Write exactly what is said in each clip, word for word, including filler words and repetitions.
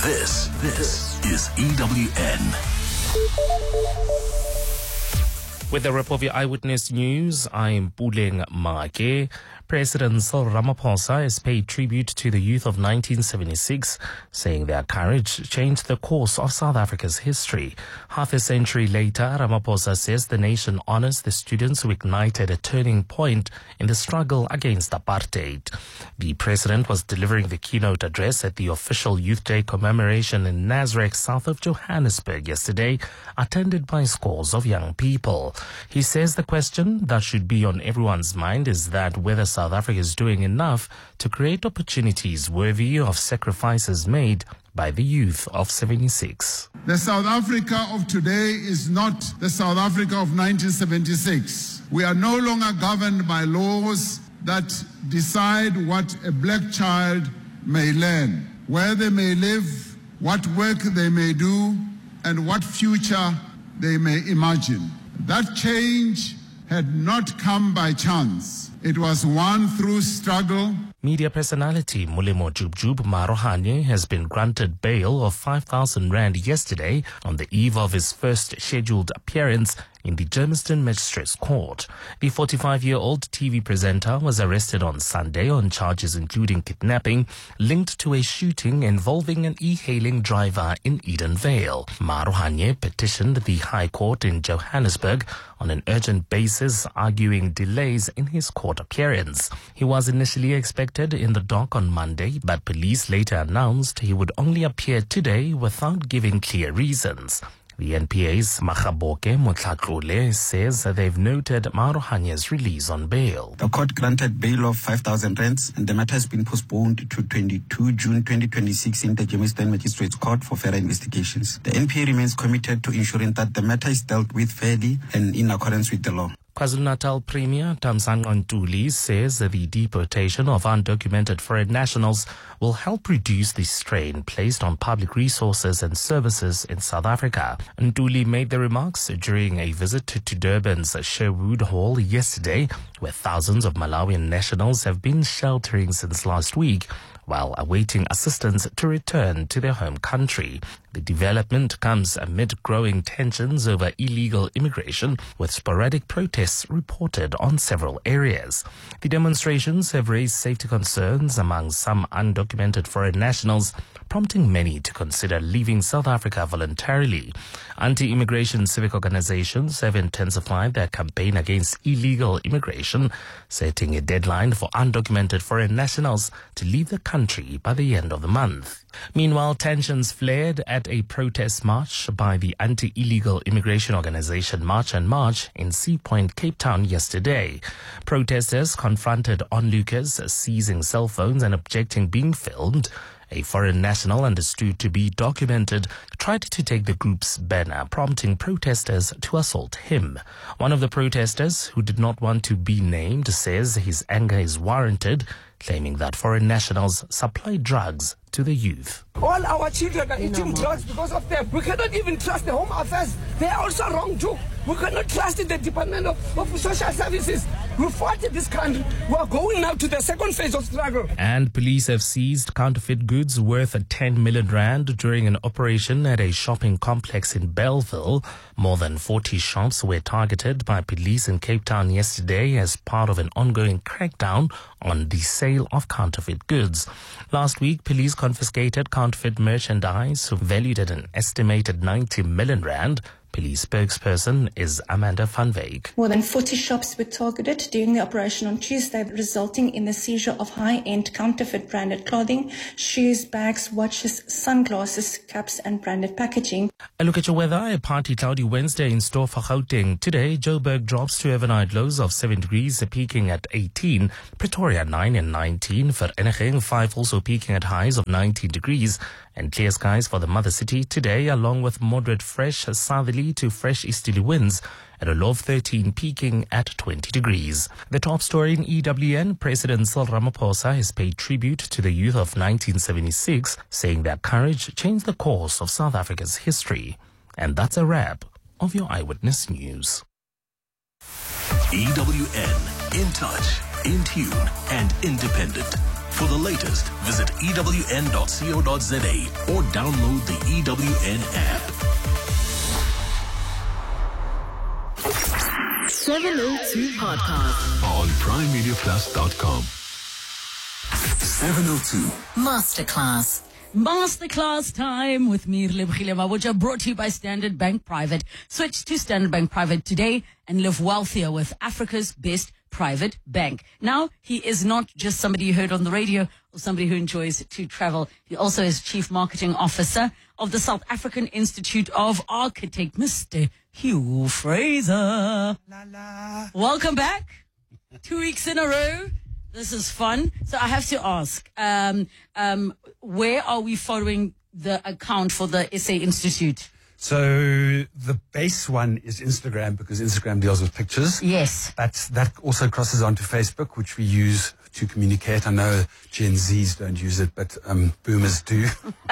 This, this is E W N. With the wrap of your Eyewitness News, I'm Puleng Make. President Cyril Ramaphosa has paid tribute to the youth of nineteen seventy-six, saying their courage changed the course of South Africa's history. Half a century later, Ramaphosa says the nation honors the students who ignited a turning point in the struggle against apartheid. The president was delivering the keynote address at the official Youth Day commemoration in Nasrec, south of Johannesburg yesterday, attended by scores of young people. He says the question that should be on everyone's mind is that whether South Africa is doing enough to create opportunities worthy of sacrifices made by the youth of seventy-six. The South Africa of today is not the South Africa of nineteen seventy-six. We are no longer governed by laws that decide what a black child may learn, where they may live, what work they may do, and what future they may imagine. That change had not come by chance. It was won through struggle. Media personality Mulemo Jubjub Marohane has been granted bail of five thousand rand yesterday on the eve of his first scheduled appearance in the Germiston Magistrates Court. The forty-five-year-old T V presenter was arrested on Sunday on charges including kidnapping linked to a shooting involving an e-hailing driver in Edenvale. Marohane petitioned the High Court in Johannesburg on an urgent basis, arguing delays in his court appearance. He was initially expected in the dock on Monday, but police later announced he would only appear today without giving clear reasons. The N P A's Makgaboke Motlatlole says they've noted Marohane's release on bail. The court granted bail of five thousand rands and the matter has been postponed to twenty-second of June twenty twenty-six in the Germiston Magistrates Court for further investigations. The N P A remains committed to ensuring that the matter is dealt with fairly and in accordance with the law. KwaZulu-Natal Premier Thamsanqa Ntuli says that the deportation of undocumented foreign nationals will help reduce the strain placed on public resources and services in South Africa. Ntuli made the remarks during a visit to Durban's Sherwood Hall yesterday, where thousands of Malawian nationals have been sheltering since last week while awaiting assistance to return to their home country. The development comes amid growing tensions over illegal immigration, with sporadic protests reported on several areas. The demonstrations have raised safety concerns among some undocumented foreign nationals, prompting many to consider leaving South Africa voluntarily. Anti-immigration civic organizations have intensified their campaign against illegal immigration, setting a deadline for undocumented foreign nationals to leave the country by the end of the month. Meanwhile, tensions flared at a protest march by the anti-illegal immigration organization March and March in Sea Point, Cape Town yesterday. Protesters confronted onlookers seizing cell phones and objecting being filmed. A foreign national understood to be documented tried to take the group's banner, prompting protesters to assault him. One of the protesters, who did not want to be named, says his anger is warranted, claiming that foreign nationals supply drugs to the youth. All our children are eating drugs because of them. We cannot even trust the Home Affairs. They are also wrong too. We cannot trust in the Department of, of Social Services. We fought in this country. We are going now to the second phase of struggle. And police have seized counterfeit goods worth ten million rand during an operation at a shopping complex in Bellville. More than forty shops were targeted by police in Cape Town yesterday as part of an ongoing crackdown on the sale of counterfeit goods. Last week, police confiscated counterfeit merchandise valued at an estimated ninety million rand. Police spokesperson is Amanda van Wyk. More than forty shops were targeted during the operation on Tuesday, resulting in the seizure of high-end counterfeit branded clothing, shoes, bags, watches, sunglasses, caps and branded packaging. A look at your weather. A partly cloudy Wednesday in store for Gauteng. Today, Joburg drops to overnight lows of seven degrees, peaking at eighteen. Pretoria nine and nineteen. Vereeniging five, also peaking at highs of nineteen degrees. And clear skies for the mother city today, along with moderate fresh southerly to fresh easterly winds at a low of thirteen, peaking at twenty degrees. The top story in E W N, President Cyril Ramaphosa has paid tribute to the youth of nineteen seventy-six, saying their courage changed the course of South Africa's history. And that's a wrap of your Eyewitness News. E W N, in touch, in tune, and independent. For the latest, visit E W N dot co dot za or download the E W N app. seven oh two Podcast On prime media plus dot com. seven oh two Masterclass. Masterclass time with me, Lebogile Mabotja, brought to you by Standard Bank Private. Switch to Standard Bank Private today and live wealthier with Africa's best private bank. Now, he is not just somebody you heard on the radio or somebody who enjoys to travel. He also is Chief Marketing Officer of the South African Institute of Architects, Mister Hugh Fraser. La, la. Welcome back. Two weeks in a row. This is fun. So I have to ask, um, um, where are we following the account for the S A Institute? So the base one is Instagram because Instagram deals with pictures. Yes. But that also crosses onto Facebook, which we use to communicate. I know Gen Zs don't use it, but um, boomers do.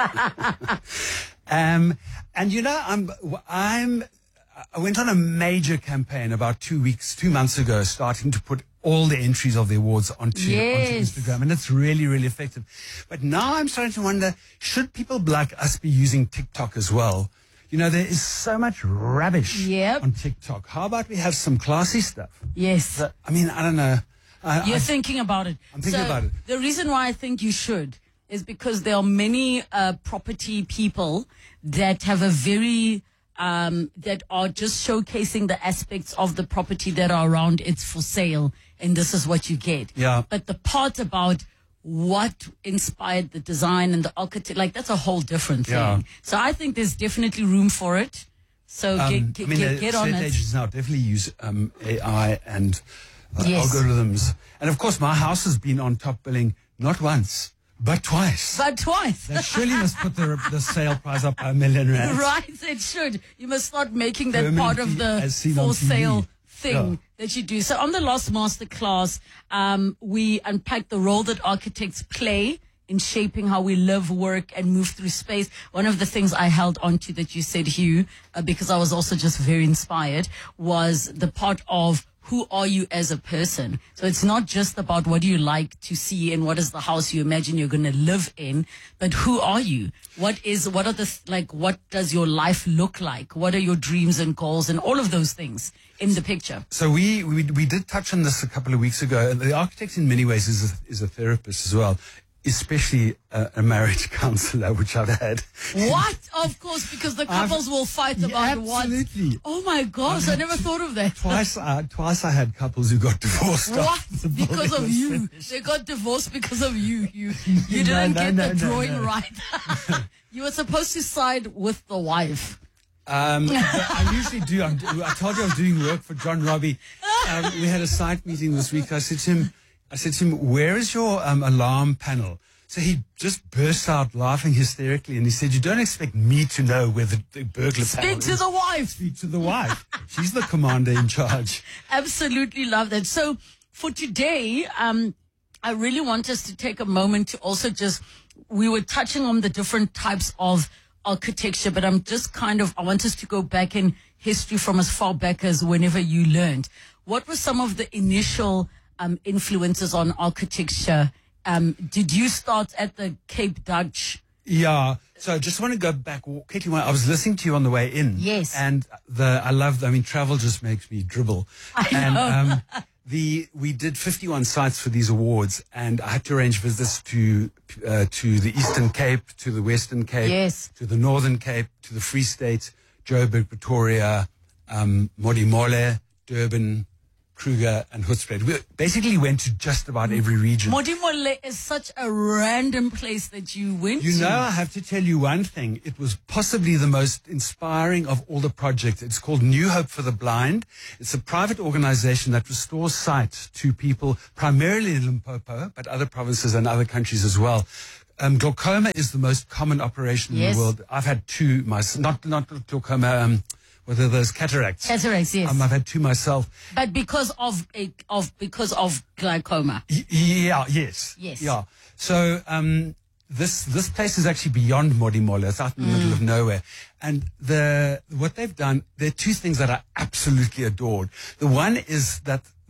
um, and you know, I'm, I'm, I went on a major campaign about two weeks, two months ago, starting to put all the entries of the awards onto, yes. onto Instagram, and it's really, really effective. But now I'm starting to wonder, should people like us be using TikTok as well? You know, there is so much rubbish yep. on TikTok. How about we have some classy stuff? Yes. But, I mean, I don't know. I, You're I, thinking about it. I'm thinking so about it. The reason why I think you should is because there are many uh, property people that have a very... Um, that are just showcasing the aspects of the property that are around it's for sale, and this is what you get. Yeah. But the part about what inspired the design and the architect, like that's a whole different thing. Yeah. So I think there's definitely room for it. So um, get, get, I mean, get, get on it. agents now definitely use um, A I and uh, Yes. algorithms. And of course, my house has been on top billing not once, but twice. But twice. They surely must put the, the sale price up by a million rand. Right, it should. You must start making that part of the Permanently as seen on for T V. sale thing Yeah. that you do. So on the last masterclass, um, we unpacked the role that architects play in shaping how we live, work, and move through space. One of the things I held on to that you said, Hugh, uh, because I was also just very inspired, was the part of who are you as a person? So it's not just about what do you like to see and what is the house you imagine you're going to live in, but who are you? What is, what are the, like, what does your life look like? What are your dreams and goals and all of those things in the picture? So we, we, we did touch on this a couple of weeks ago. The architect in many ways is a, is a therapist as well, especially a, a marriage counselor, which I've had. What? Of course, because the couples will fight Yeah, about what. absolutely. Oh my gosh, I never thought of that. Twice, uh, twice I had couples who got divorced. What? after the building Because of was you. finished. They got divorced because of you. You you No, didn't no, get no, the no, drawing no. right. You were supposed to side with the wife. Um, but I usually do. I'm, I told you I was doing work for John Robbie. Um, we had a site meeting this week. I said to him, I said to him, where is your um, alarm panel? So he just burst out laughing hysterically, and he said, you don't expect me to know where the, the burglar panel Speak to is. the wife. Speak to the wife. She's the commander in charge. Absolutely love that. So for today, um, I really want us to take a moment to also just, we were touching on the different types of architecture, but I'm just kind of, I want us to go back in history from as far back as whenever you learned. What were some of the initial um, influences on architecture? Um, did you start at the Cape Dutch? Yeah. So I just want to go back quickly. I was listening to you on the way in. Yes. And the, I love, I mean, travel just makes me dribble. I and, know. um, the, we did fifty-one sites for these awards, and I had to arrange visits to, uh, to the Eastern Cape, to the Western Cape, Yes. to the Northern Cape, to the Free State, Joburg, Pretoria, um, Modimolle, Durban, Kruger, and Hoedspruit. We basically went to just about every region. Modimolle is such a random place that you went You to. know, I have to tell you one thing. It was possibly the most inspiring of all the projects. It's called New Hope for the Blind. It's a private organization that restores sight to people, primarily in Limpopo, but other provinces and other countries as well. Um, glaucoma is the most common operation Yes. in the world. I've had two, myself, not, not glaucoma, um, what are those, cataracts? Cataracts, yes. Um, I've had two myself. But because of a, of because of glaucoma. Y- yeah, yes. Yes. Yeah. So um, this this place is actually beyond Modimolle. It's out in the Mm. middle of nowhere. And the what they've done, there are two things that I absolutely adored. The one is that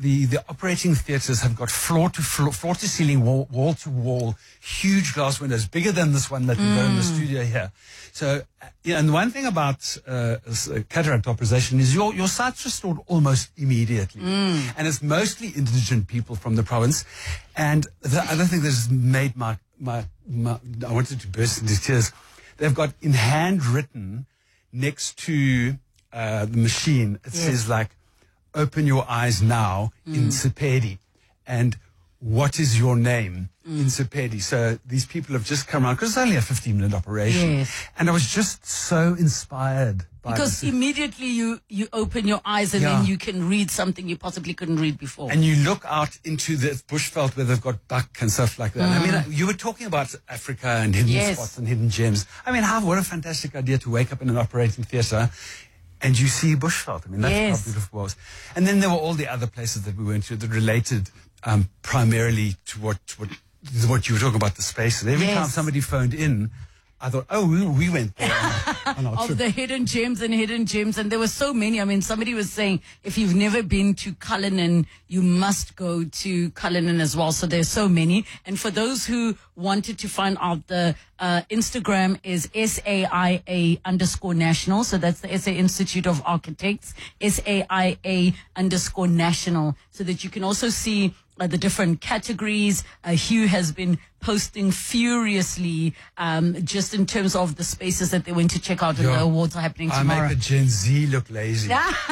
the, the operating theatres have got floor to floor, floor to ceiling, wall, wall to wall, huge glass windows, bigger than this one that we got in the studio here. So, uh, yeah, and one thing about uh, cataract operation is your, your sight's restored almost immediately. Mm. And it's mostly indigent people from the province. And the other thing that's made my, my, my, I wanted to burst into tears, they've got in handwritten next to uh, the machine, it yes. says like, open your eyes now mm. in Sepedi. And what is your name mm. in Sepedi? So these people have just come around, because it's only a fifteen minute operation. Yes. And I was just so inspired by Because this. immediately you, you open your eyes and Yeah. then you can read something you possibly couldn't read before. And you look out into the bushveld where they've got buck and stuff like that. Mm. I mean, you were talking about Africa and hidden Yes. spots and hidden gems. I mean, how, what a fantastic idea to wake up in an operating theatre and you see bushveld. I mean, that's Yes. how beautiful it was. And then there were all the other places that we went to that related um, primarily to what, what what you were talking about, the spaces. Every Yes. time somebody phoned in, I thought, oh, we, we went there on, on our Of trip. the hidden gems and hidden gems. And there were so many. I mean, somebody was saying, if you've never been to Cullinan, you must go to Cullinan as well. So there's so many. And for those who wanted to find out, the uh, Instagram is S A I A underscore national. So that's the S A Institute of Architects, S A I A underscore national. So that you can also see uh, the different categories. Uh, Hugh has been posting furiously, um, just in terms of the spaces that they went to check out, and Yeah. the awards are happening I tomorrow. make a Gen Z look lazy.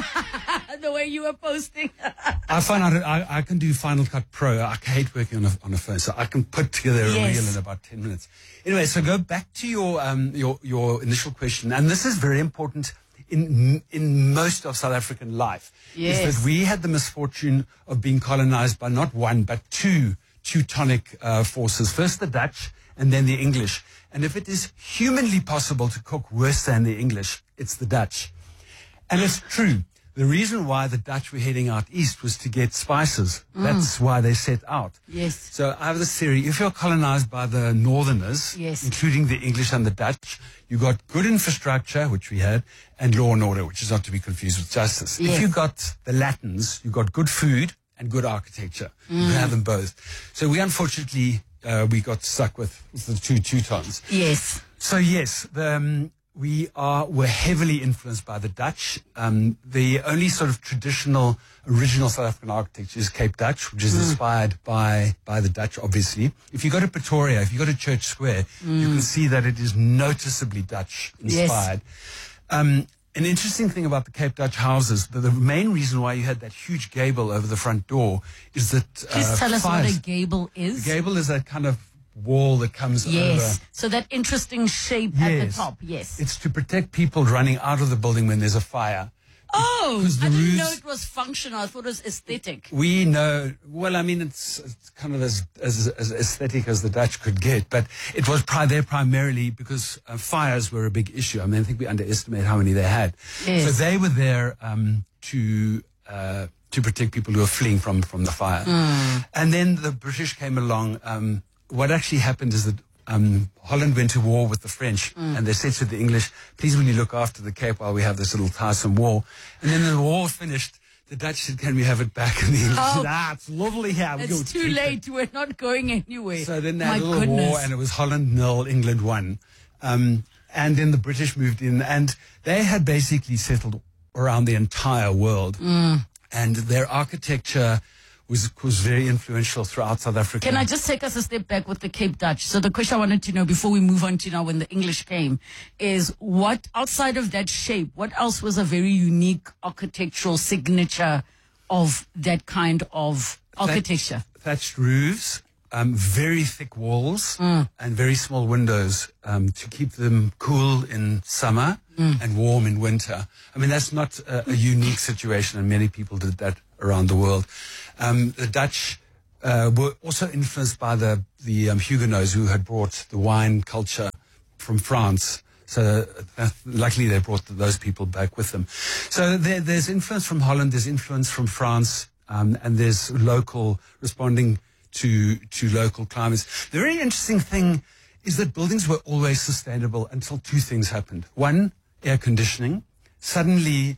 The way you were posting. I find out I, I can do Final Cut Pro. I hate working on a, on a phone, so I can put together a Yes. reel in about ten minutes. Anyway, so go back to your um, your your initial question, and this is very important in in most of South African life. Yes. Is that we had the misfortune of being colonized by not one but two Teutonic uh, forces. First the Dutch, and then the English. And if it is humanly possible to cook worse than the English, it's the Dutch. And it's true. The reason why the Dutch were heading out east was to get spices. Mm. That's why they set out. Yes. So I have this theory. If you're colonized by the Northerners, Yes. including the English and the Dutch, you got good infrastructure, which we had, and law and order, which is not to be confused with justice. Yes. If you got the Latins, you got good food and good architecture. Mm. You can have them both. So we unfortunately, uh, we got stuck with, with the two Teutons. Yes. So yes, the, um, we are were heavily influenced by the Dutch. Um, the only sort of traditional, original South African architecture is Cape Dutch, which is mm. inspired by by the Dutch, obviously. If you go to Pretoria, if you go to Church Square, mm. you can see that it is noticeably Dutch inspired. Yes. Um, an interesting thing about the Cape Dutch houses, the, the main reason why you had that huge gable over the front door is that... Please uh, tell us what fires, a gable is. The gable is that kind of wall that comes Yes. over. So that interesting shape Yes. at the top. Yes. It's to protect people running out of the building when there's a fire. Oh, Because the I didn't roofs- know it was functional. I thought it was aesthetic. We know, well, I mean, it's, it's kind of as, as, as aesthetic as the Dutch could get, but it was pri- there primarily because uh, fires were a big issue. I mean, I think we underestimate how many they had. Yes. So they were there um, to uh, to protect people who were fleeing from, from the fire. Mm. And then the British came along. Um, what actually happened is that Um, Holland went to war with the French, mm. and they said to the English, please will you look after the Cape while we have this little tiresome war. And then the war finished, the Dutch said, can we have it back? And the English Oh. said, ah, it's lovely here. We go It's too treat it." late. We're not going anywhere. So then they My had a little goodness. war, and it was Holland nil, England one. Um, and then the British moved in, and they had basically settled around the entire world. Mm. And their architecture was was very influential throughout South Africa. Can I just take us a step back with the Cape Dutch? So the question I wanted to know before we move on to now when the English came is what, outside of that shape, what else was a very unique architectural signature of that kind of architecture? Thatched, thatched roofs, um, very thick walls, Mm. and very small windows um, to keep them cool in summer Mm. and warm in winter. I mean, that's not a, a unique situation, and many people did that around the world. Um, the Dutch uh, were also influenced by the, the um, Huguenots who had brought the wine culture from France. So uh, luckily they brought those people back with them. So there, there's influence from Holland, there's influence from France, um, and there's local responding to to local climates. The very interesting thing is that buildings were always sustainable until two things happened. One, air conditioning. Suddenly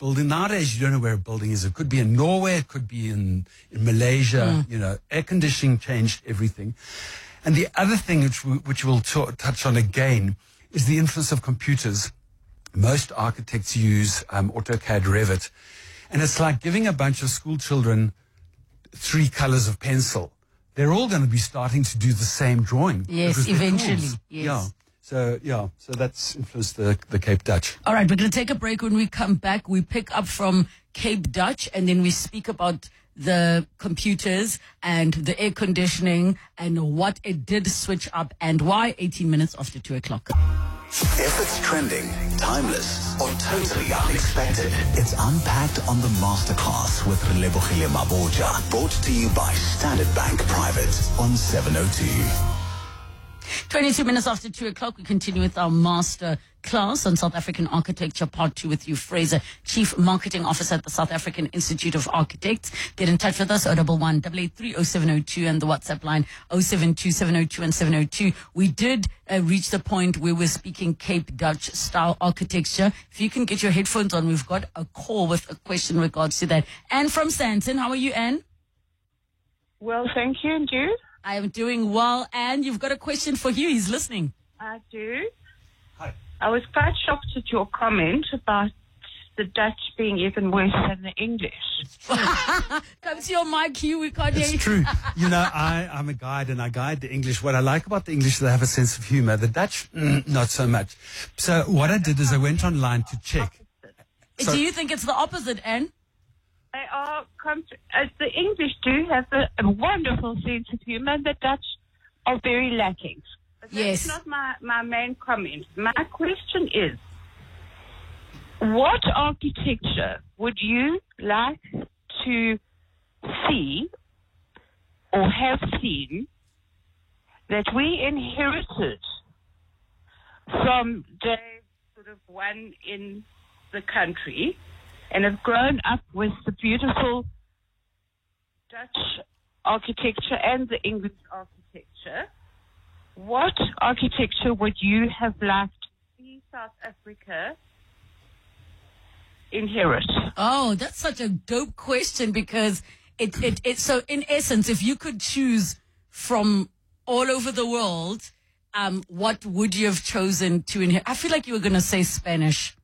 building. Nowadays, you don't know where a building is. It could be in Norway. It could be in, in Malaysia. Mm. You know, air conditioning changed everything. And the other thing which, we, which we'll t- touch on again is the influence of computers. Most architects use um, AutoCAD, Revit. And it's like giving a bunch of school children three colors of pencil. They're all going to be starting to do the same drawing. Yes, eventually. Yes. Yeah. So, yeah, so that's influenced the, the Cape Dutch. All right, we're going to take a break. When we come back, we pick up from Cape Dutch, and then we speak about the computers and the air conditioning and what it did switch up and why. eighteen minutes after two o'clock. If it's trending, timeless, or totally unexpected, it's unpacked on the Masterclass with Relebogile Maboja. Brought to you by Standard Bank Private on seven oh two. twenty-two minutes after two o'clock, we continue with our master class on South African architecture, part two, with you, Fraser, Chief Marketing Officer at the South African Institute of Architects. Get in touch with us, oh one one, eight eight three, oh seven oh two, and the WhatsApp line, oh seven two, seven oh two, and seven oh two. We did uh, reach the point where we're speaking Cape Dutch style architecture. If you can get your headphones on, we've got a call with a question in regards to that. Anne from Sandton, how are you, Anne? Well, thank you, and you? I am doing well, and you've got a question for Hugh. He's listening. I do. Hi. I was quite shocked at your comment about the Dutch being even worse than the English. Come to your mic, Hugh. We can't hear you. It's true. You know, I, I'm a guide, and I guide the English. What I like about the English is they have a sense of humor. The Dutch, mm, not so much. So what I did is I went online to check. So, do you think it's the opposite, Anne? They are, as the English do have a, a wonderful sense of humor, the Dutch are very lacking. But that's yes. not my, my main comment. My question is, what architecture would you like to see or have seen that we inherited from day sort of one in the country and have grown up with the beautiful Dutch architecture and the English architecture? What architecture would you have liked to see South Africa inherit? Oh, that's such a dope question, because it, it, it, so in essence, if you could choose from all over the world, um, what would you have chosen to inherit? I feel like you were going to say Spanish.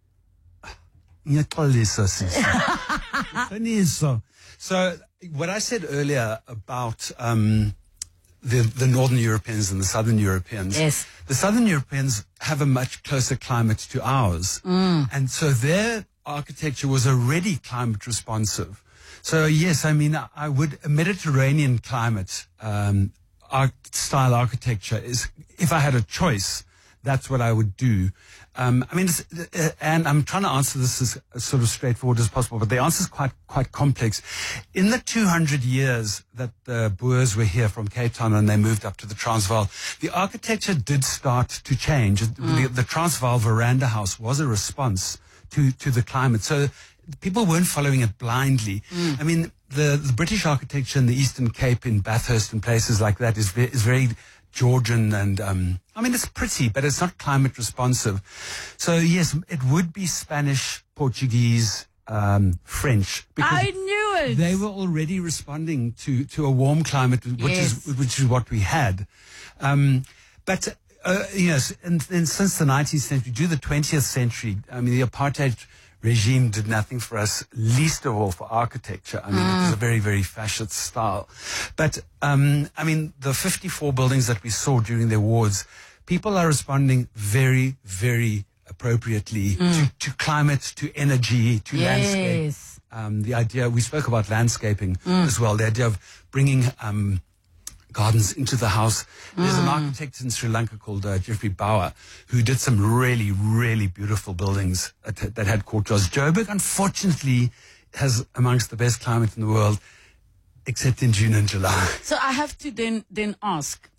So what I said earlier about um, the, the Northern Europeans and the Southern Europeans, yes. the Southern Europeans have a much closer climate to ours. Mm. And so their architecture was already climate responsive. So yes, I mean, I would, a Mediterranean climate um, art style architecture is, if I had a choice, that's what I would do. Um, I mean, it's, uh, and I'm trying to answer this as, as sort of straightforward as possible, but the answer is quite quite complex. In the two hundred years that the Boers were here from Cape Town and they moved up to the Transvaal, the architecture did start to change. Mm. The, the Transvaal veranda house was a response to, to the climate. So people weren't following it blindly. Mm. I mean, the, the British architecture in the Eastern Cape, in Bathurst and places like that, is, ve- is very Georgian and, um, I mean, it's pretty, but it's not climate responsive. So yes, it would be Spanish, Portuguese, um, French. Because I knew it. They were already responding to, to a warm climate, which yes. is, which is what we had. Um, but, uh, yes, and then since the nineteenth century, to the twentieth century, I mean, the apartheid regime did nothing for us, least of all for architecture. I mean, mm. it was a very, very fascist style. But, um, I mean, the fifty-four buildings that we saw during the awards, people are responding very, very appropriately mm. to, to climate, to energy, to yes. landscape. Um, the idea, we spoke about landscaping mm. as well, the idea of bringing um, gardens into the house. There's mm. an architect in Sri Lanka called uh, Jeffrey Bauer who did some really, really beautiful buildings that, that had courtyards. Joburg, unfortunately, has amongst the best climate in the world, except in June and July. So I have to then then ask,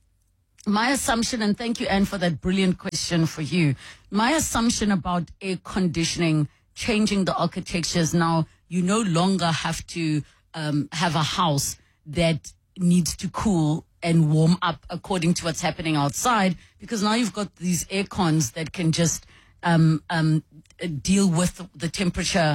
my assumption, and thank you, Anne, for that brilliant question for you. My assumption about air conditioning changing the architecture is now you no longer have to um, have a house that needs to cool and warm up according to what's happening outside, because now you've got these air cons that can just um, um, deal with the temperature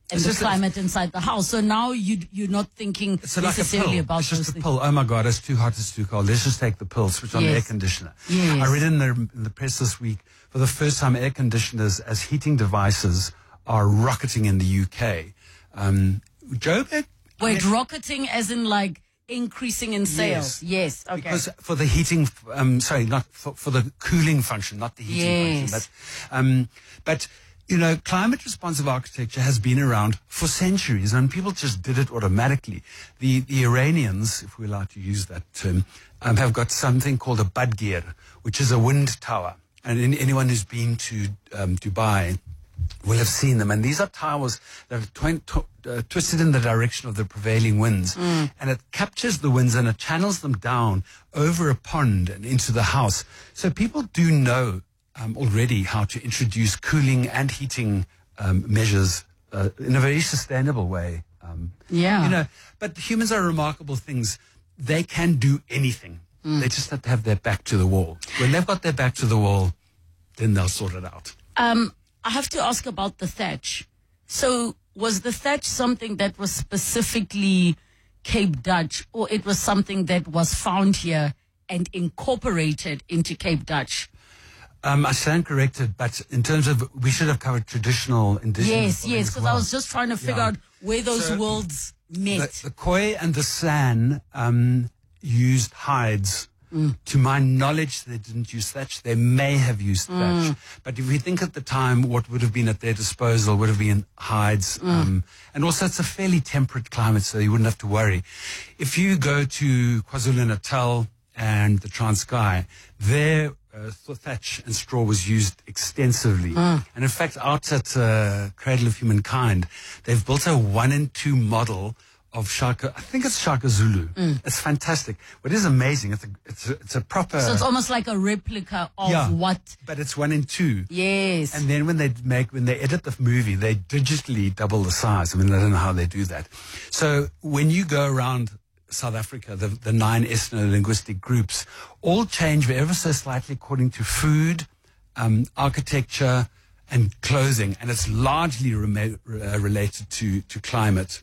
and It's the just a- climate inside the house. So now you, you're not thinking It's like a necessarily pill. about It's those just a things. pill. Oh my God, it's too hot, it's too cold. Let's just take the pill, switch on the Yes. air conditioner. Yes. I read in the, in the press this week, for the first time, air conditioners as heating devices are rocketing in the U K. Um, Joburg? Wait, rocketing as in like increasing in sales? Yes. Okay. Because for the heating, um, sorry, not for, for the cooling function, not the heating Yes. function. But, um, but, you know, climate responsive architecture has been around for centuries and people just did it automatically. The, the Iranians, if we're allowed to use that term, um, have got something called a badgir, which is a wind tower. And in, anyone who's been to um, Dubai will have seen them. And these are towers that are twi- tw- uh, twisted in the direction of the prevailing winds. Mm. And it captures the winds and it channels them down over a pond and into the house. So people do know um, already how to introduce cooling and heating um, measures uh, in a very sustainable way. Um, Yeah. You know, but humans are remarkable things. They can do anything. Mm. They just have to have their back to the wall. When they've got their back to the wall, then they'll sort it out. Um, I have to ask about the thatch. So was the thatch something that was specifically Cape Dutch, or it was something that was found here and incorporated into Cape Dutch? Um, I stand corrected, but in terms of, we should have covered traditional indigenous Yes, buildings yes, as because well. I was just trying to figure Yeah. out where those So, worlds met. The, the Khoi and the San um, used hides. Mm. To my knowledge, they didn't use thatch. They may have used thatch. Mm. But if we think at the time, what would have been at their disposal would have been hides. Mm. Um, and also, it's a fairly temperate climate, so you wouldn't have to worry. If you go to KwaZulu-Natal and the Transkei, there uh, thatch and straw was used extensively. Mm. And in fact, out at uh, Cradle of Humankind, they've built a one and two model of Shaka, I think it's Shaka Zulu. Mm. It's fantastic. What is amazing, it's a, it's a, it's a proper... So it's almost like a replica of Yeah. what? But it's one and two. Yes. And then when they make, when they edit the movie, they digitally double the size. I mean, I don't know how they do that. So when you go around South Africa, the, the nine ethno-linguistic groups all change ever so slightly according to food, um, architecture, and clothing. And it's largely rema- uh, related to, to climate.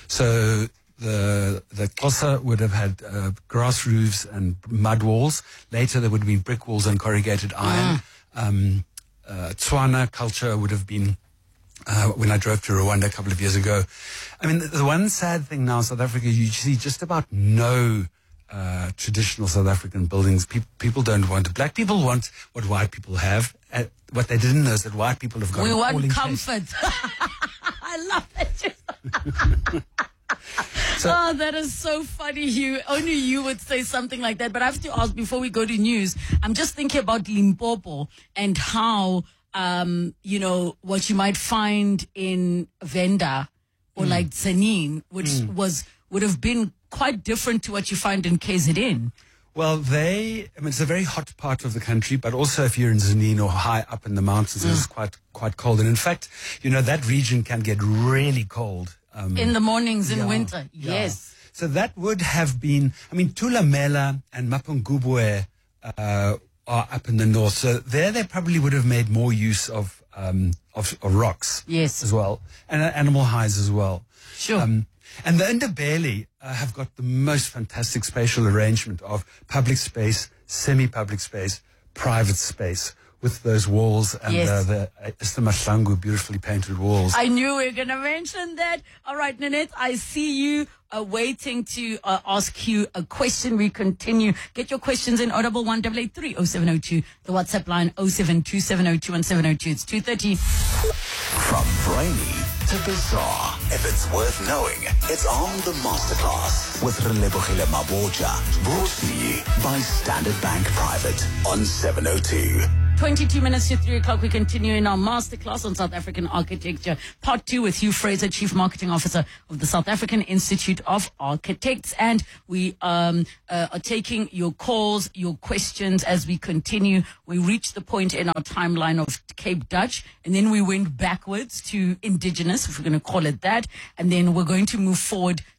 So the the Xhosa would have had uh, grass roofs and mud walls. Later there would have been brick walls and corrugated iron. Um, uh, Tswana culture would have been, uh, when I drove to Rwanda a couple of years ago. I mean, the, the one sad thing now in South Africa, you see just about no uh, traditional South African buildings. Pe- people don't want it. Black people want what white people have. Uh, what they didn't know is that white people have got We an want appalling comfort. I love that. So- oh, that is so funny, Hugh. Only you would say something like that. But I have to ask before we go to news. I'm just thinking about Limpopo and how, um, you know, what you might find in Venda or Mm. like Zanin, which Mm. was would have been quite different to what you find in K Z N. Well, they, I mean, it's a very hot part of the country, but also if you're in Zanin or high up in the mountains, it's quite, quite cold. And in fact, you know, that region can get really cold. Um, In the mornings in yeah, winter, yeah. yes. So that would have been, I mean, Tulamela and Mapungubwe uh, are up in the north. So there they probably would have made more use of, um, of, of rocks. Yes. As well. And uh, animal hides as well. Sure. Um, and the Ndebele uh, have got the most fantastic spatial arrangement of public space, semi-public space, private space, with those walls and Yes. uh, the uh, Istamahlangu beautifully painted walls. I knew we were going to mention that. All right, Nanette, I see you uh, waiting to uh, ask you a question. We continue. Get your questions in audible one eight eight three oh seven oh two. The WhatsApp line oh seven two seven oh two one seven oh two. It's two thirty. From brainy to bizarre, if it's worth knowing, it's on the Masterclass with Relebogile Maboja, brought to you by Standard Bank Private on seven oh two. twenty-two minutes to three o'clock. We continue in our masterclass on South African architecture, part two, with Hugh Fraser, Chief Marketing Officer of the South African Institute of Architects. And we um, uh, are taking your calls, your questions as we continue. We reached the point in our timeline of Cape Dutch, and then we went backwards to indigenous, if we're going to call it that. And then we're going to move forward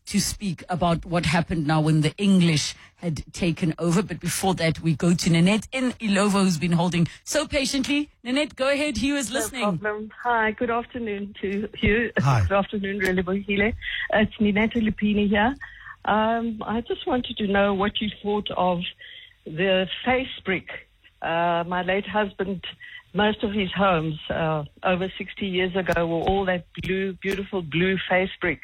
to speak about what happened now when the English had taken over. But before that, we go to Nanette in Illovo, who's been holding so patiently. Nanette, go ahead. Hugh is listening. No problem. Hi, good afternoon to Hugh. Hi. Good afternoon, Relebohile. It's Ninette Lupini here. Um, I just wanted to know what you thought of the face brick. Uh, my late husband, most of his homes uh, over sixty years ago were all that blue, beautiful blue face brick,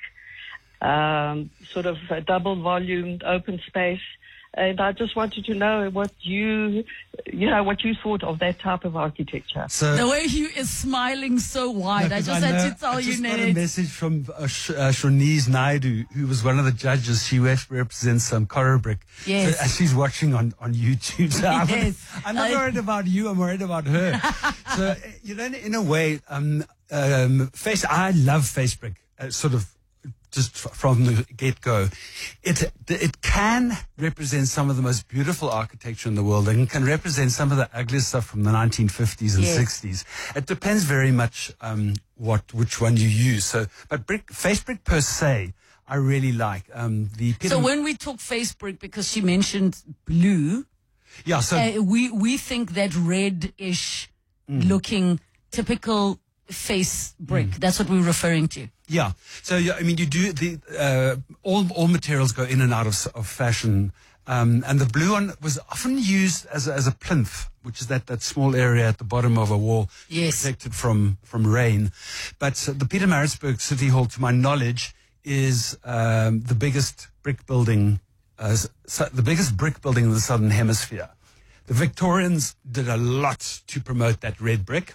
um, sort of a double volumed open space. And I just wanted to know what you, you know, what you thought of that type of architecture. So, The way Hugh is smiling so wide, No, I 'cause just know- had to tell I you, just got a Nanette. message from uh, Sh- uh, Shonice Naidu, who was one of the judges. She rep- represents um, Corrobrick. Yes. So, and she's watching on, on YouTube. So I'm, Yes. I'm not I- worried about you. I'm worried about her. So, uh, you know, in a way, um, um, face. I love Facebrick. Uh, sort of. Just f- from the get-go, it it can represent some of the most beautiful architecture in the world, and can represent some of the ugliest stuff from the nineteen fifties and Yes. sixties. It depends very much um, what which one you use. So, but brick, face brick per se, I really like. Um, the So when we talk face brick, because she mentioned blue, yeah, so uh, we we think that red-ish looking typical face brick. That's what we're referring to. yeah, so yeah, I mean, you do the uh, all all materials go in and out of s- of fashion. Um, and the blue one was often used as a, as a plinth, which is that, that small area at the bottom of a wall, Yes. protected from, from rain. But uh, the Pietermaritzburg City Hall, to my knowledge, is um, the biggest brick building, uh, s- so the biggest brick building in the Southern Hemisphere. The Victorians did a lot to promote that red brick,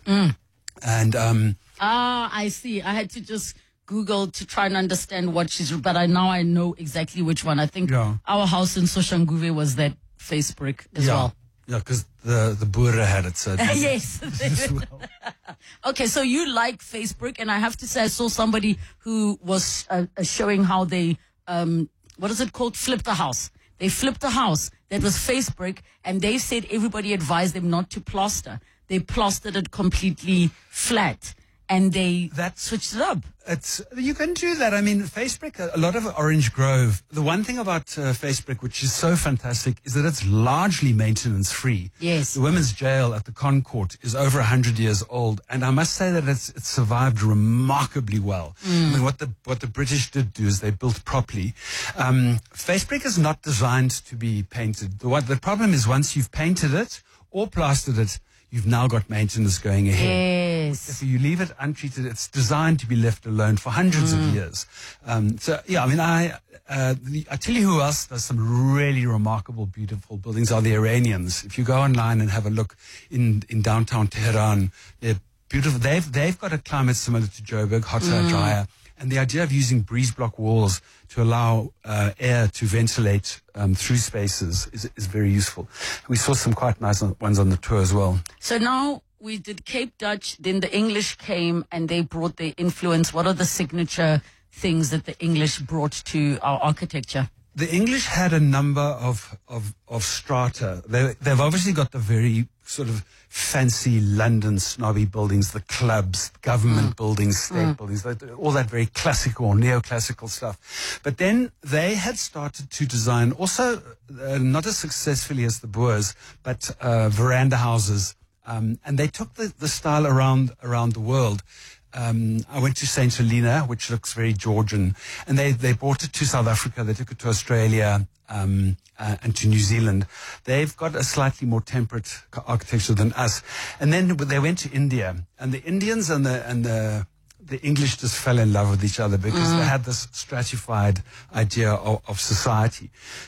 and um, Ah, I see. I had to just Google to try and understand what she's, but I now I know exactly which one. I think Yeah. our house in Soshanguve was that face brick as yeah, well. yeah, because the the Boere had it. So Yes. as well. Okay, so you like face brick, and I have to say I saw somebody who was uh, uh, showing how they, um, what is it called? Flip the house. They flipped a house that was face brick, and they said everybody advised them not to plaster. They plastered it completely flat, and they That's- switched it up. It's you can do that. I mean, Facebrick, a lot of Orange Grove. The one thing about uh, Facebrick, which is so fantastic, is that it's largely maintenance free. Yes. The women's jail at the Concourt is over a hundred years old, and I must say that it's it's survived remarkably well. I mean, what the what the British did do is they built properly. Um, Facebrick is not designed to be painted. The what the problem is, once you've painted it or plastered it, you've now got maintenance going ahead. Yes. If you leave it untreated, it's designed to be left alone for hundreds of years. Um, so, yeah, I mean, I, uh, the, I tell you who else does some really remarkable, beautiful buildings are the Iranians. If you go online and have a look in, in downtown Tehran, they're beautiful. They've, they've got a climate similar to Joburg, hotter, drier. And the idea of using breeze block walls to allow uh, air to ventilate um, through spaces is, is very useful. We saw some quite nice ones on the tour as well. So now we did Cape Dutch, then the English came and they brought their influence. What are the signature things that the English brought to our architecture? The English had a number of, of, of strata. They, they've obviously got the very sort of fancy London snobby buildings, the clubs, government buildings, state buildings, that- all that very classical or neoclassical stuff. But then they had started to design also, uh, not as successfully as the Boers, but uh, veranda houses. Um, and they took the, the style around around the world. Um, I went to Saint Helena, which looks very Georgian, and they, they brought it to South Africa. They took it to Australia um, uh, and to New Zealand. They've got a slightly more temperate ca- architecture than us. And then they went to India, and the Indians and the and the the English just fell in love with each other because they had this stratified idea of, of society.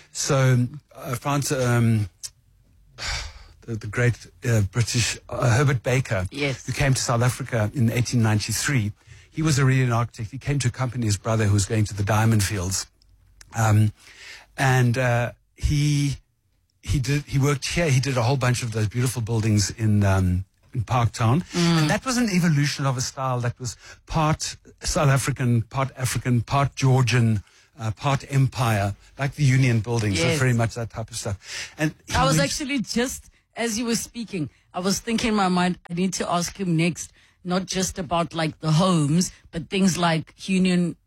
So uh, France. Um, The, the great uh, British uh, Herbert Baker, Yes. who came to South Africa in eighteen ninety-three. He was a really an architect. He came to accompany his brother who was going to the diamond fields. Um, and uh, he he did he worked here. He did a whole bunch of those beautiful buildings in um, in Parktown. And that was an evolution of a style that was part South African, part African, part Georgian, uh, part empire, like the Union buildings. Yes. So very much that type of stuff. And he I was went- actually just, as you were speaking, I was thinking in my mind, I need to ask him next, not just about like the homes, but things like Union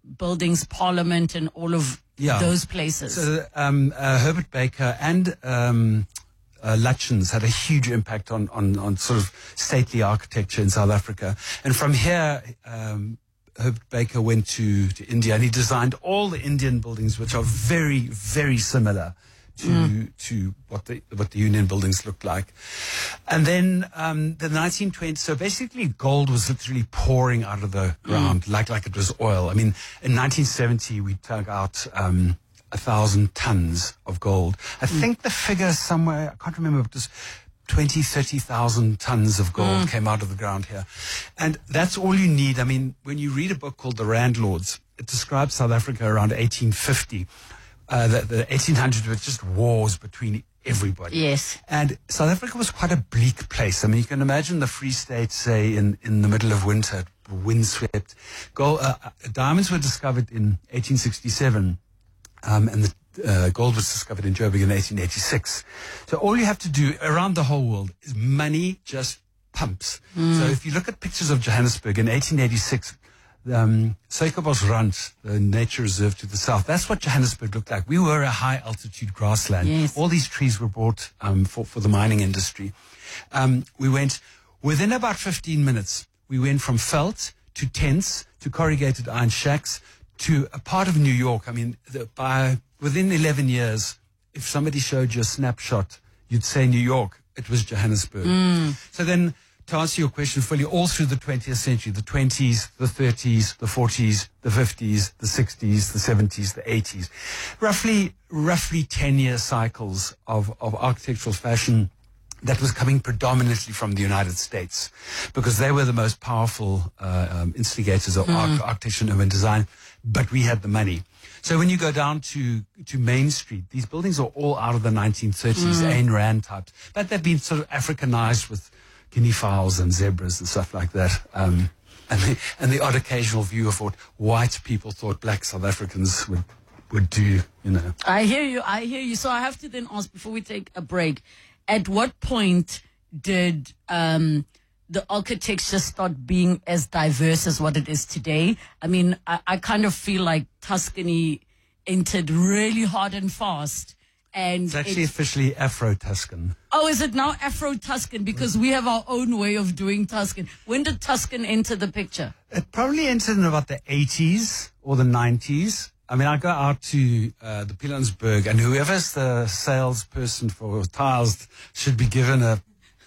buildings, Parliament, and all of Yeah. those places. So um, uh, Herbert Baker and um, uh, Lutyens had a huge impact on, on, on sort of stately architecture in South Africa. And from here, um, Herbert Baker went to, to India, and he designed all the Indian buildings, which are very, very similar to mm. to what the what the Union buildings looked like. And then um, the nineteen twenties, so basically gold was literally pouring out of the ground mm. like like it was oil. I mean, in nineteen seventy, we dug out um, a thousand tons of gold. I mm. think the figure somewhere, I can't remember, it was twenty, thirty thousand tons of gold mm. came out of the ground here. And that's all you need. I mean, when you read a book called The Randlords, it describes South Africa around eighteen fifty. Uh, the, the eighteen hundreds were just wars between everybody. Yes. And South Africa was quite a bleak place. I mean, you can imagine the Free State, say, in, in the middle of winter, windswept. Gold, uh, diamonds were discovered in eighteen sixty-seven, um, and the uh, gold was discovered in Joburg in eighteen eighty-six. So all you have to do around the whole world is money just pumps. Mm. So if you look at pictures of Johannesburg in eighteen eighty-six, Um, Suikerbosrand, the nature reserve to the south, that's what Johannesburg looked like. We were a high altitude grassland. Yes. All these trees were brought um, for, for the mining industry. Um, we went, within about fifteen minutes, we went from felt to tents to corrugated iron shacks to a part of New York. I mean, the, by within eleven years, if somebody showed you a snapshot, you'd say New York. It was Johannesburg. Mm. So then, to answer your question fully, all through the twentieth century, the twenties, the thirties, the forties, the fifties, the sixties, the seventies, the eighties, roughly, roughly ten-year cycles of, of architectural fashion that was coming predominantly from the United States, because they were the most powerful uh, um, instigators of mm. arch- architecture and urban design, but we had the money. So when you go down to, to Main Street, these buildings are all out of the nineteen thirties, mm. Ayn Rand types, but they've been sort of Africanized with guinea fowls and zebras and stuff like that. Um, and, the, and the odd occasional view of what white people thought black South Africans would, would do, you know. I hear you, I hear you. So I have to then ask, before we take a break, at what point did um, the architecture start being as diverse as what it is today? I mean, I, I kind of feel like Tuscany entered really hard and fast. And it's actually it, officially Afro-Tuscan. Oh, is it now Afro-Tuscan? Because we have our own way of doing Tuscan. When did Tuscan enter the picture? It probably entered in about the eighties or the nineties. I mean, I go out to uh, the Pilanesberg, and whoever's the salesperson for tiles should be given a,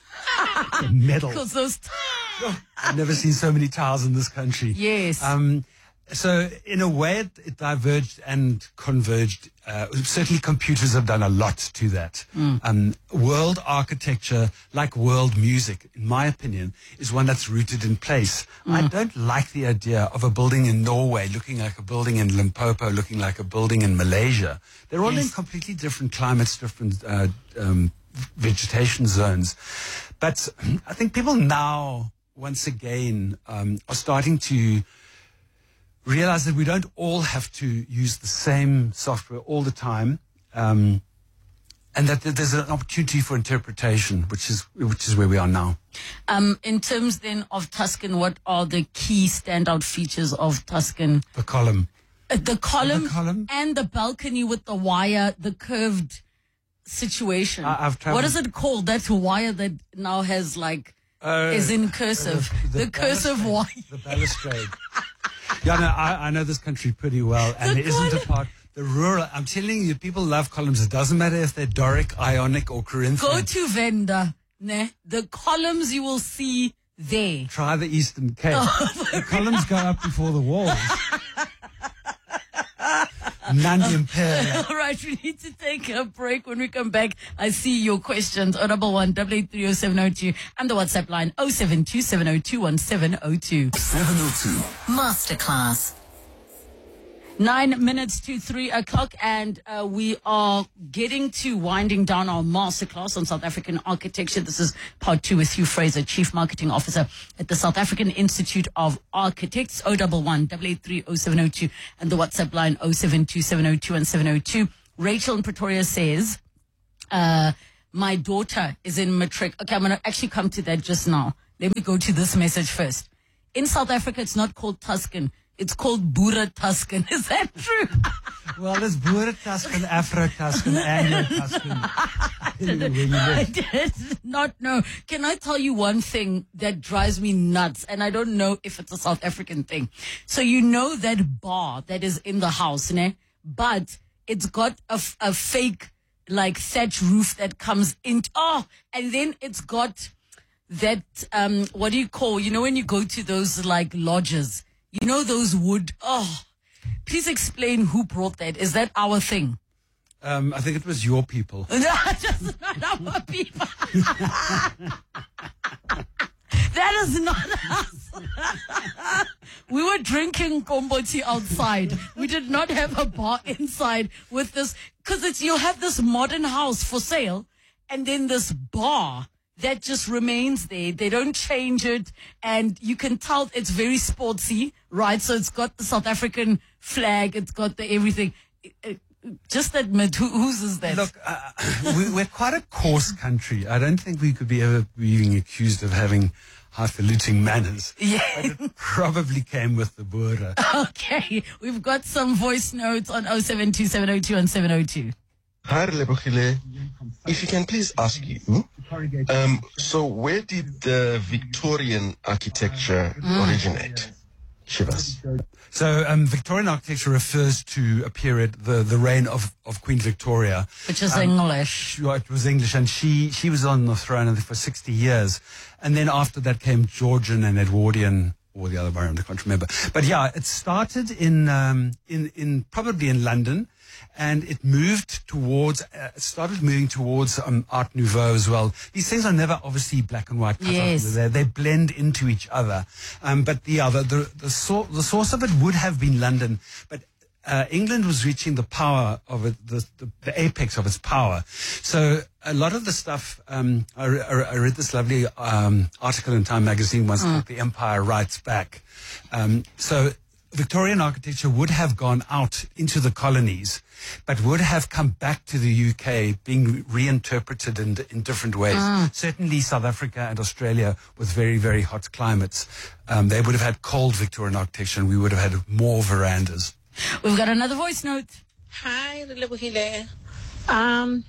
a medal. Because those oh, I've never seen so many tiles in this country. Yes. Um, so in a way, it, it diverged and converged. Uh, certainly computers have done a lot to that. Mm. Um, world architecture, like world music, in my opinion, is one that's rooted in place. Mm. I don't like the idea of a building in Norway looking like a building in Limpopo, looking like a building in Malaysia. They're all yes. in completely different climates, different uh, um, vegetation zones. But I think people now, once again, um, are starting to realize that we don't all have to use the same software all the time, um, and that there's an opportunity for interpretation, which is which is where we are now. Um, in terms then of Tuscan, what are the key standout features of Tuscan? The column. Uh, the column, the column and the balcony with the wire, the curved situation. I, I've traveled. What is it called? That wire that now has like uh, is in cursive. Uh, the, the, the cursive wire. The balustrade. Yeah, no, I, I know this country pretty well, and the there isn't a part. The rural, I'm telling you, people love columns. It doesn't matter if they're Doric, Ionic, or Corinthian. Go to Venda, ne? The columns you will see there. Try the Eastern Cape. Oh, the columns go up before the walls. None impaired. All right, we need to take a break. When we come back, I see your questions. oh double one, double eight three oh seven oh two and the WhatsApp line oh seven two seven oh two one seven oh two. seven oh two. Masterclass. Nine minutes to three o'clock, and uh, we are getting to winding down our masterclass on South African architecture. This is part two with Hugh Fraser, Chief Marketing Officer at the South African Institute of Architects. oh double one, double eight three oh seven oh two and the WhatsApp line oh seven two seven oh two and seven oh two. Rachel in Pretoria says, uh, my daughter is in matric. Okay, I'm going to actually come to that just now. Let me go to this message first. In South Africa, it's not called Tuscan. It's called Boere Tuscan. Is that true? Well, there's Boere Tuscan, Afro Tuscan, Anglo Tuscan. I did not know. Can I tell you one thing that drives me nuts? And I don't know if it's a South African thing. So you know that bar that is in the house, ne? But it's got a, f- a fake, like, thatch roof that comes in. Oh, and then it's got that, um, what do you call, you know, when you go to those, like, lodges, you know, those wood. Oh, please explain who brought that. Is that our thing? Um, I think it was your people. No, just not our people. That is not us. We were drinking komboti outside. We did not have a bar inside with this, because it's, you have this modern house for sale and then this bar that just remains there. They don't change it, and you can tell it's very sportsy, right? So it's got the South African flag, it's got the everything. Just admit, who, whose is that? Look, uh, we, we're quite a coarse country. I don't think we could be ever being accused of having highfalutin manners. Yeah. But it probably came with the Boere. Okay, we've got some voice notes on oh seven two seven oh two and seven oh two. Hi, Relebogile. If you can please ask you, um, so where did the Victorian architecture mm. originate? Shivas. So um, Victorian architecture refers to a period, the, the reign of, of Queen Victoria. Which is um, English. Right, it was English, and she, she was on the throne I think, for sixty years. And then after that came Georgian and Edwardian, or the other variant, I can't remember. But yeah, it started in, um, in, in probably in London. And it moved towards, uh, started moving towards um, Art Nouveau as well. These things are never obviously black and white. Yes. They, they blend into each other. Um, but the other, the, the, sor- the source of it would have been London. But uh, England was reaching the power of it, the, the, the apex of its power. So a lot of the stuff, um, I, re- I read this lovely um, article in Time magazine once mm. called The Empire Writes Back. Um, so Victorian architecture would have gone out into the colonies, but would have come back to the U K being reinterpreted in, in different ways. Mm. Certainly South Africa and Australia with very, very hot climates. Um, they would have had cold Victorian architecture, and we would have had more verandas. We've got another voice note. Hi, Relebogile. Um,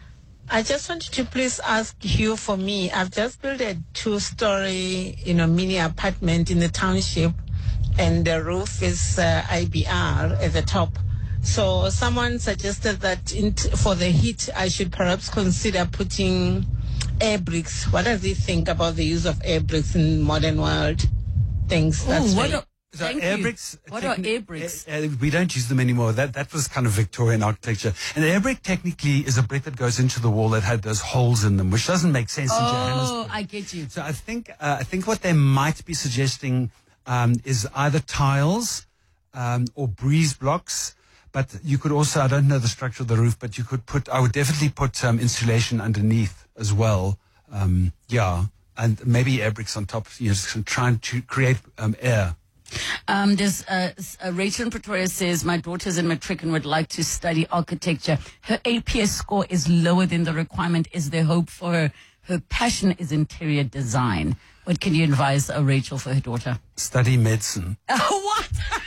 I just wanted to please ask you for me. I've just built a two-story, you know, mini apartment in the township, and the roof is uh, I B R at the top. So someone suggested that in t- for the heat, I should perhaps consider putting air bricks. What does he think about the use of air bricks in modern world? Thanks. That's Ooh, what very- a- So Thank air you. bricks. What are air bricks? Uh, uh, we don't use them anymore. That that was kind of Victorian architecture. And air brick technically is a brick that goes into the wall that had those holes in them, which doesn't make sense in Oh, Johannesburg. I get you. So I think uh, I think what they might be suggesting um, is either tiles um, or breeze blocks. But you could also, I don't know the structure of the roof, but you could put, I would definitely put um, insulation underneath as well. Um, yeah, and maybe air bricks on top. You know, trying to create um, air. Um, there's uh, uh, Rachel in Pretoria says, my daughter's in matric and would like to study architecture. Her A P S score is lower than the requirement. Is there hope for her? Her passion is interior design. What can you advise uh, Rachel for her daughter? Study medicine. What?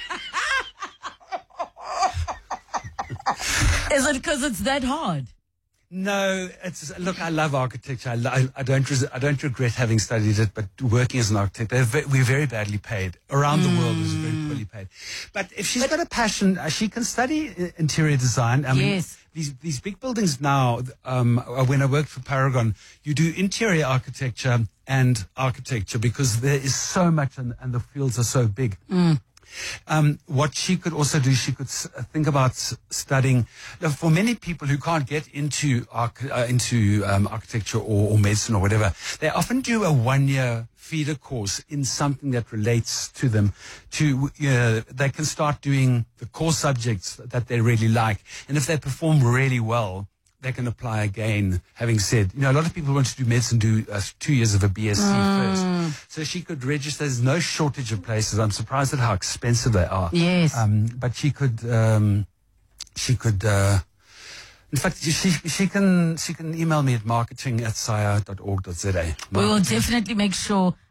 Is it because it's that hard? No, it's look. I love architecture. I, I, I don't. Res, I don't regret having studied it. But working as an architect, they're ve- we're very badly paid around mm. the world. Is very poorly paid. But if she's but, got a passion, uh, she can study uh, interior design. I mean, yes. These these big buildings now. Um, when I worked for Paragon, you do interior architecture and architecture because there is so much, and, and the fields are so big. Mm. Um, what she could also do, she could s- think about s- studying. Now, for many people who can't get into arch- uh, into um, architecture or, or medicine or whatever, they often do a one-year feeder course in something that relates to them. To you know, they can start doing the core subjects that they really like, and if they perform really well, they can apply again. Having said, you know, a lot of people want to do medicine, do uh, two years of a B S c mm. first. So she could register. There's no shortage of places. I'm surprised at how expensive they are. Yes. Um, but she could, um, she could, uh, in fact, she, she can, she can email me at marketing at sire dot org dot za. We will definitely make sure